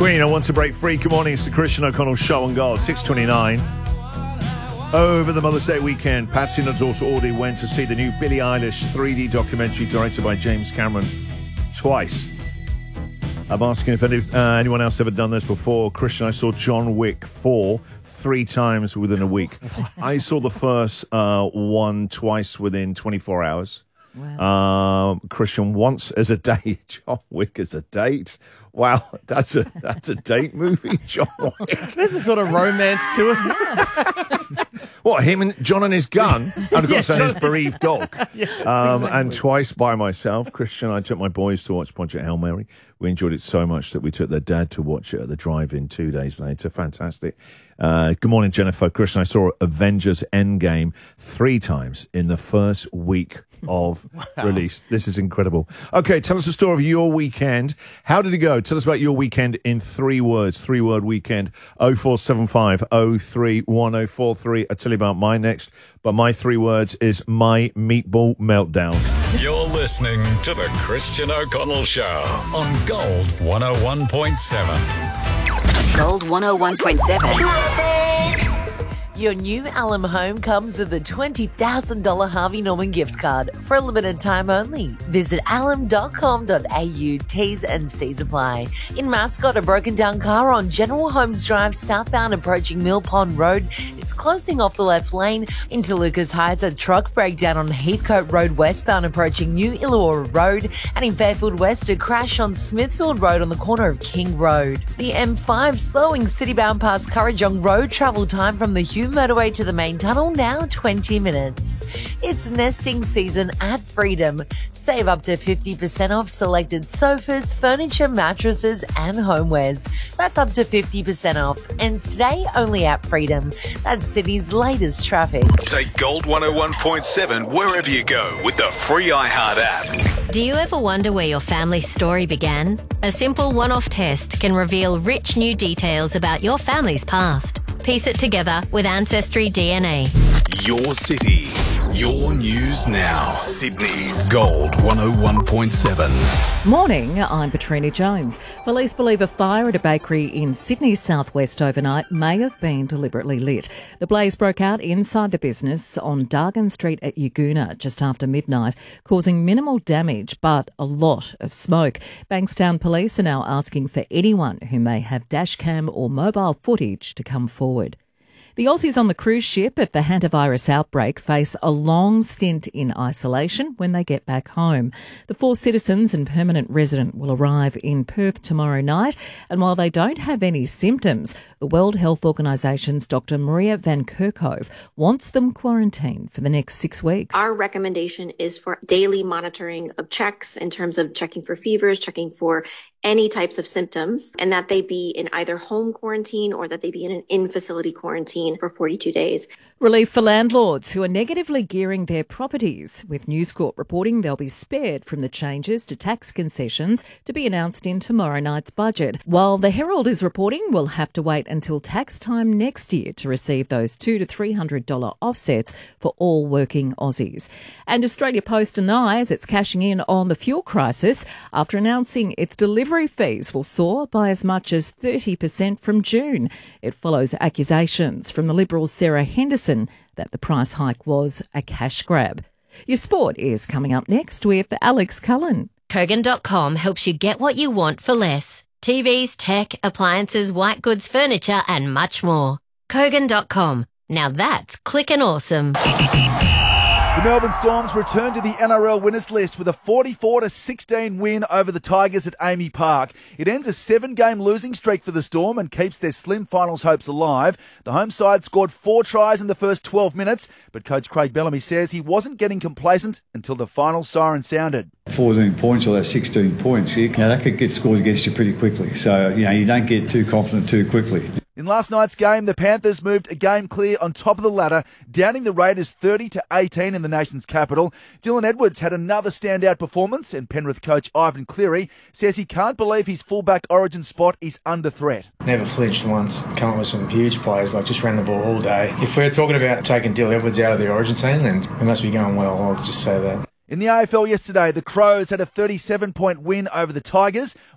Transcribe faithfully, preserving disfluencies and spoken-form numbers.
Queen, I Want to Break Free. Good morning, it's the Christian O'Connell Show on Gold, six twenty-nine. Over the Mother's Day weekend, Patsy and her daughter Audrey went to see the new Billie Eilish three D documentary directed by James Cameron twice. I'm asking if any, uh, anyone else ever done this before. Christian, I saw John Wick four three times within a week. I saw the first uh, one twice within twenty-four hours. Wow. Um, Christian, once as a date. John Wick as a date. Wow, that's a that's a date movie, John Wick. There's a sort of romance to it. What, him and John and his gun, and of course, Yeah, and his bereaved dog. Yes, um, exactly. And twice by myself. Christian, I took my boys to watch Project Hail Mary. We enjoyed it so much that we took their dad to watch it at the drive-in two days later. Fantastic. Uh, good morning, Jennifer. Christian, I saw Avengers Endgame three times in the first week of wow. release. This is incredible. Okay, tell us the story of your weekend. How did it go? Tell us about your weekend in three words. Three-word weekend. oh four seven five oh three one oh four three. I'll tell you about mine next. But my three words is my meatball meltdown. You're listening to the Christian O'Connell Show on Gold one oh one point seven. Gold one oh one point seven. Your new Alum home comes with a twenty thousand dollars Harvey Norman gift card for a limited time only. Visit alum dot com dot a u. T's and C's apply. In Mascot, a broken down car on General Holmes Drive southbound approaching Mill Pond Road. It's closing off the left lane. Into Lucas Heights, a truck breakdown on Heathcote Road westbound approaching New Illawarra Road. And in Fairfield West, a crash on Smithfield Road on the corner of King Road. The M five slowing citybound past Currajong Road. Travel time from the Hume motorway to the main tunnel, now twenty minutes. It's nesting season at Freedom. Save up to fifty percent off selected sofas, furniture, mattresses and homewares. That's up to fifty percent off. Ends today only at Freedom. That's Sydney's latest traffic. Take Gold one oh one point seven wherever you go with the free iHeart app. Do you ever wonder where your family's story began? A simple one-off test can reveal rich new details about your family's past. Piece it together with Ancestry D N A. Your city, your news now. Sydney's Gold one oh one point seven. Morning, I'm Petrina Jones. Police believe a fire at a bakery in Sydney's southwest overnight may have been deliberately lit. The blaze broke out inside the business on Dargan Street at Yagoona just after midnight, causing minimal damage but a lot of smoke. Bankstown Police are now asking for anyone who may have dashcam or mobile footage to come forward. The Aussies on the cruise ship at the hantavirus outbreak face a long stint in isolation when they get back home. The four citizens and permanent resident will arrive in Perth tomorrow night, and while they don't have any symptoms, the World Health Organisation's Doctor Maria Van Kerkhove wants them quarantined for the next six weeks. Our recommendation is for daily monitoring of checks in terms of checking for fevers, checking for any types of symptoms, and that they be in either home quarantine or that they be in an in-facility quarantine for forty-two days. Relief for landlords who are negatively gearing their properties, with News Corp reporting they'll be spared from the changes to tax concessions to be announced in tomorrow night's budget. While the Herald is reporting we'll have to wait until tax time next year to receive those two to three hundred dollars offsets for all working Aussies. And Australia Post denies it's cashing in on the fuel crisis after announcing its delivery fees will soar by as much as thirty percent from June. It follows accusations from the Liberals' Sarah Henderson that the price hike was a cash grab. Your sport is coming up next with Alex Cullen. Kogan dot com helps you get what you want for less. T Vs, tech, appliances, white goods, furniture and much more. Kogan dot com. Now that's clickin' awesome. The Melbourne Storms return to the N R L winners list with a forty-four to sixteen win over the Tigers at Amy Park. It ends a seven-game losing streak for the Storm and keeps their slim finals hopes alive. The home side scored four tries in the first twelve minutes, but coach Craig Bellamy says he wasn't getting complacent until the final siren sounded. fourteen points or that sixteen points, you know, that could get scored against you pretty quickly. So, you know, you don't get too confident too quickly. In last night's game, the Panthers moved a game clear on top of the ladder, downing the Raiders thirty to eighteen in the nation's capital. Dylan Edwards had another standout performance, and Penrith coach Ivan Cleary says he can't believe his fullback origin spot is under threat. Never flinched once, come up with some huge plays, like just ran the ball all day. If we're talking about taking Dylan Edwards out of the origin team, then it must be going well, I'll just say that. In the A F L yesterday, the Crows had a thirty-seven point win over the Tigers,